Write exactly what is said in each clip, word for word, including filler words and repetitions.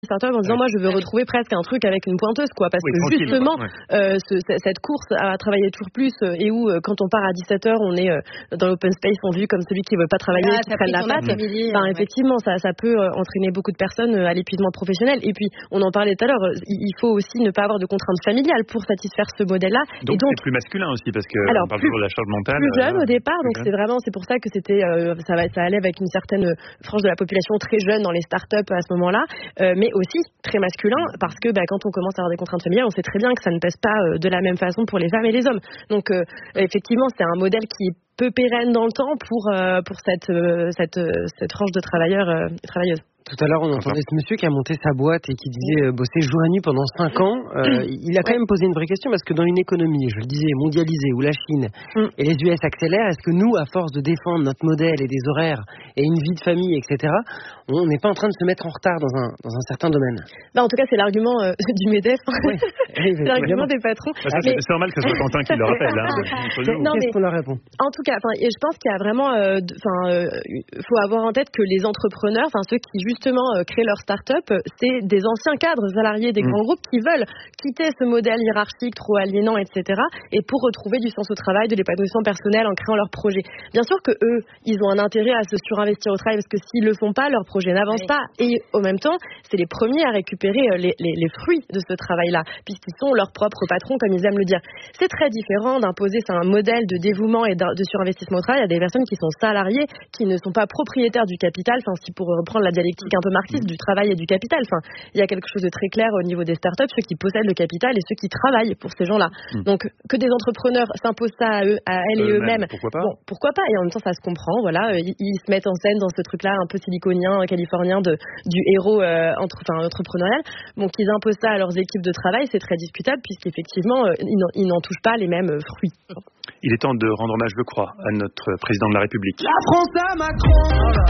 start-up en disant ouais. moi je veux retrouver presque un truc avec une pointeuse quoi parce oui, que justement ouais. euh, ce, cette course à travailler toujours plus euh, et où euh, quand on part à dix-sept heures on est euh, dans l'open space on vit comme celui qui veut pas travailler ah, qui prenne la patte ben, ouais. effectivement ça, ça peut euh, entraîner beaucoup de personnes euh, à l'épuisement professionnel et puis on en parlait tout à l'heure euh, il faut aussi ne pas avoir de contraintes familiales pour satisfaire ce modèle là donc, donc c'est plus masculin aussi parce que alors, on parle plus, toujours de la charge mentale plus jeune euh, au départ donc jeune. C'est vraiment c'est pour ça que c'était euh, ça, ça allait avec une certaine frange de la population très jeune dans les start-up à ce moment là euh, mais aussi très masculin parce que bah, quand on commence à avoir des contraintes familiales, on sait très bien que ça ne pèse pas euh, de la même façon pour les femmes et les hommes. Donc euh, effectivement, c'est un modèle qui est peu pérenne dans le temps pour euh, pour cette euh, cette cette frange de travailleurs euh, et travailleuses. Tout à l'heure, on entendait ce monsieur qui a monté sa boîte et qui disait euh, bosser jour et nuit pendant cinq ans. Euh, il a quand même posé une vraie question parce que dans une économie, je le disais, mondialisée, où la Chine mm. et les U S accélèrent, est-ce que nous, à force de défendre notre modèle et des horaires et une vie de famille, et cetera, on n'est pas en train de se mettre en retard dans un, dans un certain domaine? Bah, en tout cas, c'est l'argument euh, du MEDEF. Oui. c'est l'argument des patrons. Bah, ça, mais... C'est normal que ce soit Quentin qui le rappelle. Hein, non, Qu'est-ce mais, qu'on leur répond? En tout cas, et je pense qu'il y a vraiment... Il euh, euh, faut avoir en tête que les entrepreneurs, ceux qui justement euh, créent leur start-up, c'est des anciens cadres salariés des mmh. grands groupes qui veulent quitter ce modèle hiérarchique trop aliénant, et cetera. Et pour retrouver du sens au travail, de l'épanouissement personnel en créant leur projet. Bien sûr que eux, ils ont un intérêt à se surinvestir au travail parce que s'ils le font pas, leur projet n'avance oui. pas. Et au même temps, c'est les premiers à récupérer les, les, les fruits de ce travail-là, puisqu'ils sont leurs propres patrons, comme ils aiment le dire. C'est très différent d'imposer un modèle de dévouement et de, de surinvestissement au travail à des personnes qui sont salariées, qui ne sont pas propriétaires du capital. Enfin, si pour reprendre la dialectique un peu marxiste, du travail et du capital. Enfin, il y a quelque chose de très clair au niveau des startups, ceux qui possèdent le capital et ceux qui travaillent pour ces gens-là. Mmh. Donc, que des entrepreneurs s'imposent ça à eux, à elles et eux-mêmes. Pourquoi pas? Bon, pourquoi pas? Et en même temps, ça se comprend. Voilà, ils, ils se mettent en scène dans ce truc-là un peu siliconien, californien de, du héros euh, entre, enfin, entrepreneurial. Bon, qu'ils imposent ça à leurs équipes de travail, c'est très discutable puisqu'effectivement, euh, ils n'en touchent pas les mêmes fruits. Il est temps de rendre hommage, je crois, à notre président de la République. La France à Macron,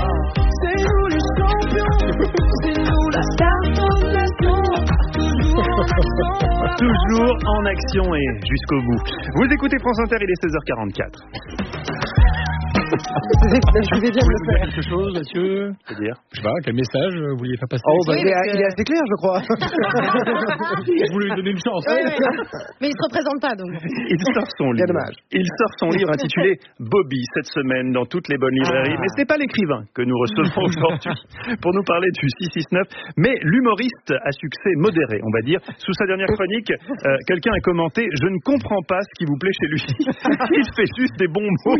c'est nous les champions, c'est nous la start-up nation. Toujours en action et jusqu'au bout. Vous écoutez France Inter, il est seize heures quarante-quatre. Je vous ai bien le faire. Quelque chose, Mathieu? C'est-à-dire? Je sais pas, quel message vous vouliez faire passer? Oh, bah, oui, il, est, que... il est assez clair, je crois. Je voulais lui donner une chance. Oui, oui. Mais il se représente pas, donc. Il sort son livre. Il sort son livre intitulé Bobby cette semaine dans toutes les bonnes librairies. Ah. Mais c'est pas l'écrivain que nous recevons aujourd'hui pour nous parler du six six neuf, mais l'humoriste à succès modéré, on va dire. Sous sa dernière chronique, euh, quelqu'un a commenté: je ne comprends pas ce qui vous plaît chez lui. Il fait juste des bons mots.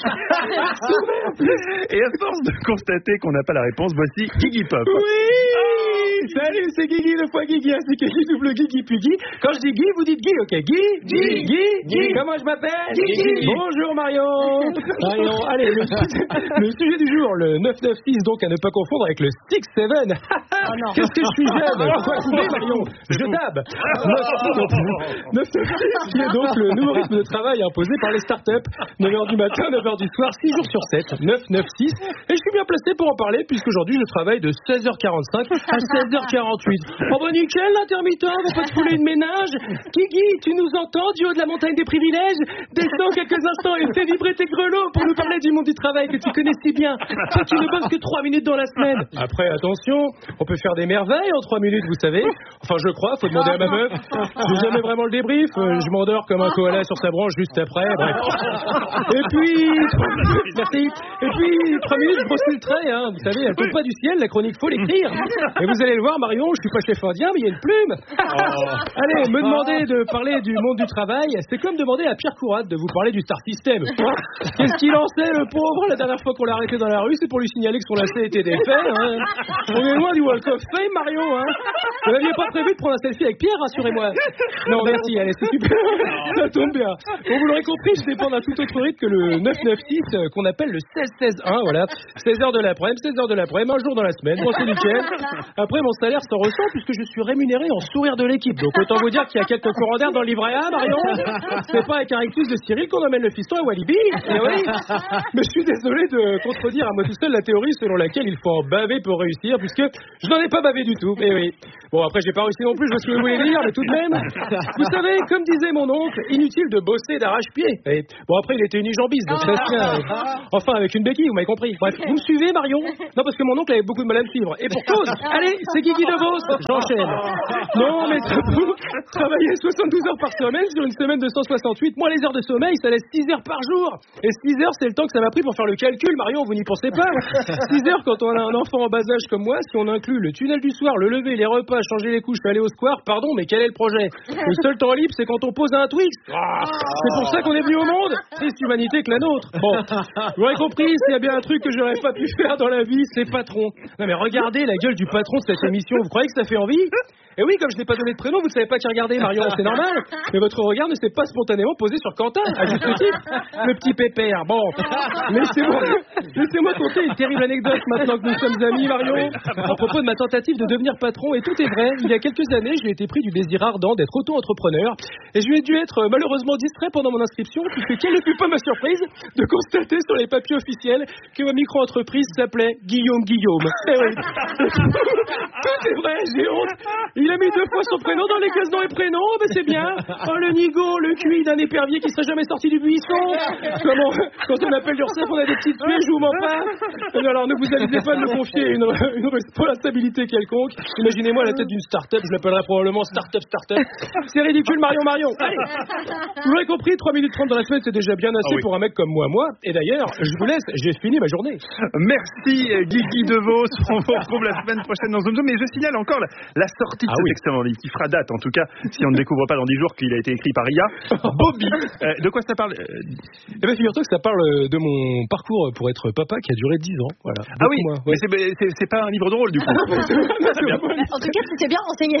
Et à force de constater qu'on n'a pas la réponse, voici Guigui Pop. Oui, salut, c'est Guigui, le fois Guigui, ainsi que Guy, double Guigui, puis Guy. Quand je dis Guy, vous dites Guy, ok? Guy, Guy, Guy, Guy. Comment je m'appelle? Guy. Bonjour Marion. Marion, allez, le, le sujet du jour, le neuf neuf six, donc à ne pas confondre avec le six sept. Oh qu'est-ce que je suis jeune? Pourquoi couper, Marion? Je dab. neuf neuf six, qui est donc le nouveau rythme de travail imposé par les startups. neuf heures du matin, neuf heures du soir, six jours sur sept, neuf neuf six. Et je suis bien placé pour en parler puisqu'aujourd'hui je travaille de seize heures quarante-cinq à seize heures quarante-huit. Oh bah nickel, l'intermittent, on va pas te fouler une ménage. Guigui, tu nous entends du haut de la montagne des privilèges? Descends quelques instants et fais vibrer tes grelots pour nous parler du monde du travail que tu connais si bien. Toi qui ne bosses que trois minutes dans la semaine. Après, attention, on peut faire des merveilles en trois minutes, vous savez. Enfin, je crois, faut demander à ma meuf. J'ai jamais vraiment le débrief. Je m'endors comme un koala sur sa branche juste après. Bref. Et puis... Merci. Et puis, trois minutes, je brosse le trait, hein. Vous savez, elle tombe pas du ciel, la chronique, faut l'écrire. Et vous allez le voir, Marion, je suis pas chef indien, mais il y a une plume. Oh. Allez, me demander de parler du monde du travail, c'est comme demander à Pierre Courade de vous parler du Star System. Qu'est-ce qu'il en sait, le pauvre? La dernière fois qu'on l'a arrêté dans la rue, c'est pour lui signaler que son lacet était défait, hein. On est loin du Walk of Fame, Marion, hein. Vous n'aviez pas prévu de prendre un selfie avec Pierre, rassurez-moi. Non, merci, allez, c'est super. Ça tombe bien. Bon, vous l'aurez compris, je dépends d'un tout autre rythme que le neuf neuf six, qu'on appelle le seize seize un, voilà. seize heures de l'après-midi, seize heures de l'après-midi, un jour dans la semaine, bon, c'est nickel. Après, mon salaire s'en ressent puisque je suis rémunéré en sourire de l'équipe. Donc, autant vous dire qu'il y a quelques courants d'air dans le livret A, Marion. C'est pas avec un rictus de Cyril qu'on emmène le fiston à Walibi. Eh oui. Mais je suis désolé de contredire à moi tout seul la théorie selon laquelle il faut en baver pour réussir, puisque je n'en ai pas bavé du tout. Eh oui. Bon, après, j'ai pas réussi non plus, je vois ce que vous voulez dire, mais tout de même. Vous savez, comme disait mon oncle, inutile de bosser d'arrache-pied. Et bon, après, il était unijambiste, donc ça se tient. Enfin, avec une béquille, vous m'avez compris. Bref, vous me suivez, Marion? Non, parce que mon oncle avait beaucoup de mal à me suivre. Et pour cause, allez, c'est Guigui DeVos, j'enchaîne. Non, mais surtout, travailler soixante-douze heures par semaine sur une semaine de cent soixante-huit, moins les heures de sommeil, ça laisse six heures par jour. Et six heures, c'est le temps que ça m'a pris pour faire le calcul, Marion, vous n'y pensez pas. six heures quand on a un enfant en bas âge comme moi, si on inclut le tunnel du soir, le lever, les repas, changer les couches, aller au square, pardon, mais quel est le projet? Le seul temps libre, c'est quand on pose un Twix. Ah, c'est pour ça qu'on est venu au monde. Triste humanité que la nôtre. Bon, vous aurez compris, s'il y a bien un truc que j'aurais pas pu faire dans la vie, c'est patron. Non mais regardez la gueule du patron de cette émission, vous croyez que ça fait envie? Et oui, comme je n'ai pas donné de prénom, vous ne savez pas qui regarder, Marion, c'est normal. Mais votre regard ne s'est pas spontanément posé sur Quentin, à juste titre. Le petit pépère. Bon, laissez-moi, laissez-moi conter une terrible anecdote maintenant que nous sommes amis, Marion, à propos de ma tentative de devenir patron. Et tout est vrai. Il y a quelques années, j'ai été pris du désir ardent d'être auto-entrepreneur. Et je lui ai dû être malheureusement distrait pendant mon inscription, puisque quelle ne fut pas ma surprise de constater sur les papiers officiels que ma micro-entreprise s'appelait Guillaume Guillaume. Eh oui. Tout est vrai, j'ai honte. Il a mis deux fois son prénom dans les cases nom et prénom, ben c'est bien. Oh, le nigo, le cuit d'un épervier qui serait jamais sorti du buisson. Comment, quand on appelle l'Ursef, on a des petites tuées, je vous mens pas. Alors ne vous avisez pas de me confier une, une responsabilité quelconque. Imaginez-moi la tête d'une start-up, je l'appellerais probablement start-up start-up. C'est ridicule, Marion Marion. Allez. Vous l'aurez compris, trois minutes trente dans la semaine, c'est déjà bien assez ah oui. pour un mec comme moi. Moi, et d'ailleurs, je vous laisse, j'ai fini ma journée. Merci Guigui DeVos. On vous retrouve la semaine prochaine dans Zoom Zoom. Mais je signale encore la, la sortie de ah cet oui. excellent livre qui fera date, en tout cas, si on ne découvre pas dans dix jours qu'il a été écrit par I A. Bobby. Euh, de quoi ça parle? Eh bien, figure-toi que ça parle de mon parcours pour être papa qui a duré dix ans. Voilà. Ah oui, ouais. Mais c'est, c'est, c'est pas un livre drôle du coup. En tout cas, tu t'es bien renseigné.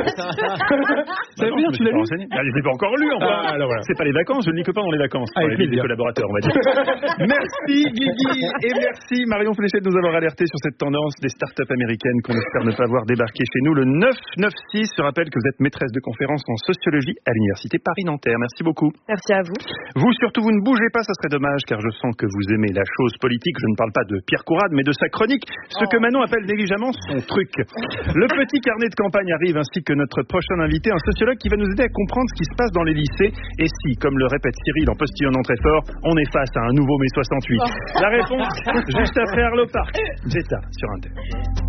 Ça veut dire, tu l'as lu? Ah, je l'ai pas encore lu, enfin. Ah, alors voilà. C'est pas les vacances, je ne lis que pas dans les vacances. Pour les des collaborateurs, on va dire. Merci Guigui et merci Marion Fléchette de nous avoir alerté sur cette tendance des startups américaines qu'on espère ne pas voir débarquer chez nous. Le neuf neuf six, je rappelle que vous êtes maîtresse de conférence en sociologie à l'université Paris-Nanterre. Merci beaucoup. Merci à vous. Vous surtout, vous ne bougez pas, ça serait dommage, car je sens que vous aimez la chose politique. Je ne parle pas de Pierre Courade, mais de sa chronique, ce que Manon appelle négligemment son truc. Le petit carnet de campagne arrive, ainsi que notre prochain invité, un sociologue qui va nous aider à comprendre ce qui se passe dans les lycées. Et si, comme le répète Cyril en postillonnant très fort, on est face à un nouveau mai soixante-huit. La réponse, juste après Arlo Park. Jetta sur Inter.